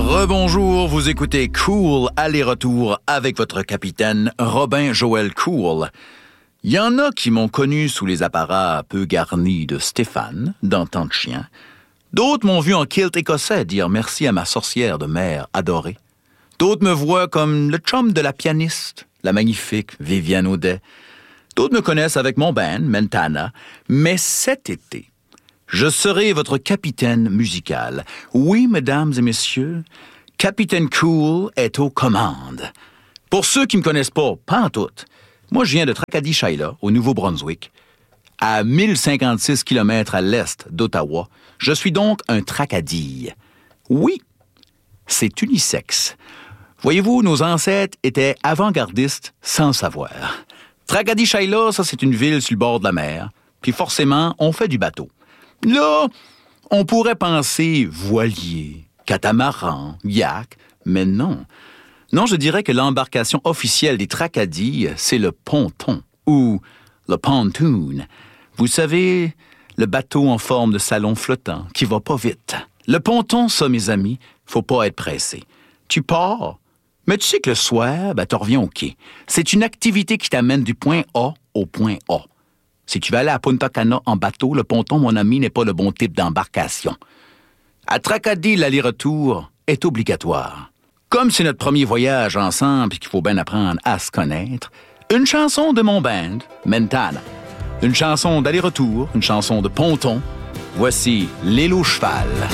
Rebonjour, vous écoutez Cool aller-retour avec votre capitaine Robin Joël Cool. Il y en a qui m'ont connu sous les apparats peu garnis de Stéphane, dans Temps de chien. D'autres m'ont vu en kilt écossais dire merci à ma sorcière de mère adorée. D'autres me voient comme le chum de la pianiste, la magnifique Viviane Audet. D'autres me connaissent avec mon band, Mentana. Mais cet été, je serai votre capitaine musical. Oui, mesdames et messieurs, Capitaine Cool est aux commandes. Pour ceux qui ne me connaissent pas en tout, moi je viens de Tracadie-Shaila, au Nouveau-Brunswick, à 1056 km à l'est d'Ottawa. Je suis donc un Tracadie. Oui, c'est unisexe. Voyez-vous, nos ancêtres étaient avant-gardistes sans savoir. Tracadie-Shaila, ça c'est une ville sur le bord de la mer, puis forcément, on fait du bateau. Là, on pourrait penser voilier, catamaran, yak, mais non. Non, je dirais que l'embarcation officielle des Tracadies, c'est le ponton, ou le pontoon. Vous savez, le bateau en forme de salon flottant, qui va pas vite. Le ponton, ça, mes amis, faut pas être pressé. Tu pars, mais tu sais que le soir, tu reviens au quai. C'est une activité qui t'amène du point A au point A. Si tu veux aller à Punta Cana en bateau, le ponton, mon ami, n'est pas le bon type d'embarcation. À Tracadie, l'aller-retour est obligatoire. Comme c'est notre premier voyage ensemble et qu'il faut bien apprendre à se connaître, une chanson de mon band, Mentana. Une chanson d'aller-retour, une chanson de ponton. Voici L'île au cheval.